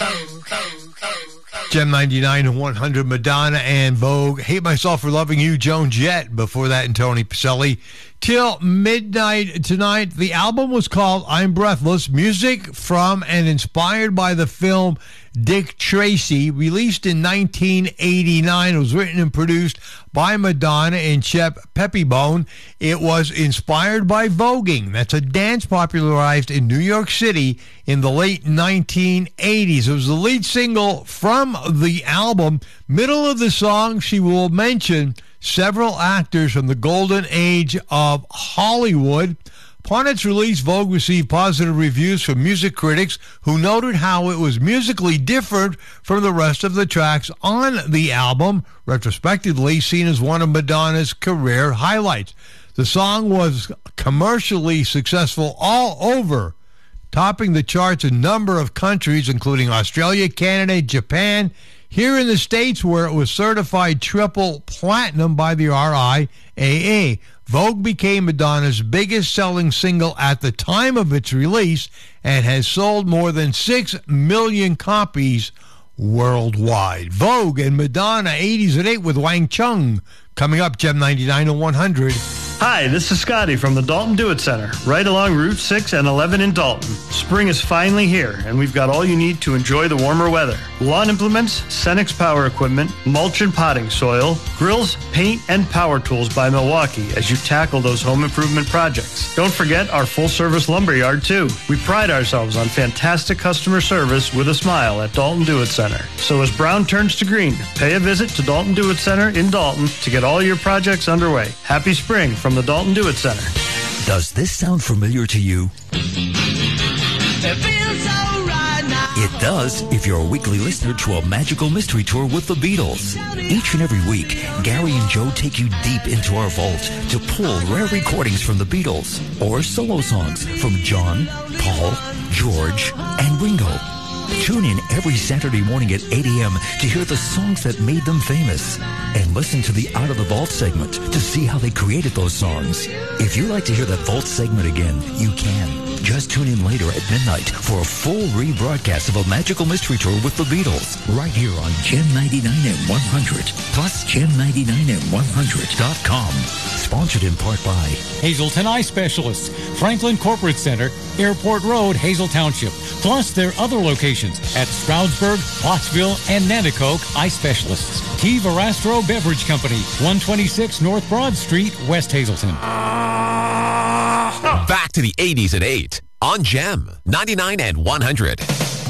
Gem 99 and 100, Madonna and Vogue. Hate Myself for Loving You, Joan Jett. Before that, and Tony Pacelli. Till midnight tonight, the album was called I'm Breathless, music from and inspired by the film Dick Tracy, released in 1989. It was written and produced by Madonna and Shep Pettibone. It was inspired by voguing. That's a dance popularized in New York City in the late 1980s. It was the lead single from the album. Middle of the song, she will mention several actors from the golden age of Hollywood. Upon its release, Vogue received positive reviews from music critics who noted how it was musically different from the rest of the tracks on the album, retrospectively seen as one of Madonna's career highlights. The song was commercially successful all over, topping the charts in a number of countries, including Australia, Canada, Japan. Here in the States, where it was certified triple platinum by the RIAA. Vogue became Madonna's biggest selling single at the time of its release and has sold more than 6 million copies worldwide. Vogue and Madonna 80s at 8 with Wang Chung. Coming up, Gem 99 and 100. Hi, this is Scotty from the Dalton Do It Center, right along Route 6 and 11 in Dalton. Spring is finally here, and we've got all you need to enjoy the warmer weather. Lawn implements, Cenex power equipment, mulch and potting soil, grills, paint, and power tools by Milwaukee as you tackle those home improvement projects. Don't forget our full-service lumber yard, too. We pride ourselves on fantastic customer service with a smile at Dalton Do It Center. So as brown turns to green, pay a visit to Dalton Do It Center in Dalton to get all your projects underway. Happy spring from the Dalton Do It Center. Does this sound familiar to you? It feels so right now. It does if you're a weekly listener to a magical mystery tour with the Beatles. Each and every week, Gary and Joe take you deep into our vault to pull rare recordings from the Beatles or solo songs from John, Paul, George, and Ringo. Tune in every Saturday morning at 8 a.m. to hear the songs that made them famous. And listen to the Out of the Vault segment to see how they created those songs. If you'd like to hear that Vault segment again, you can. Just tune in later at midnight for a full rebroadcast of a magical mystery tour with the Beatles. Right here on Gem 99 and 100. Plus Gem99and100.com. Sponsored in part by Hazelton Eye Specialists, Franklin Corporate Center, Airport Road, Hazel Township. Plus their other locations at Stroudsburg, Pottsville, and Nanticoke Eye Specialists. Key Verastro Beverage Company, 126 North Broad Street, West Hazelton. Back to the 80s at 8 on Gem 99 and 100.